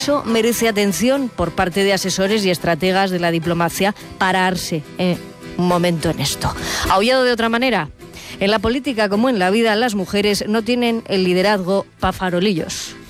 Eso merece atención por parte de asesores y estrategas de la diplomacia, pararse un momento en esto. Aullado de otra manera, en la política como en la vida, las mujeres no tienen el liderazgo pa' farolillos.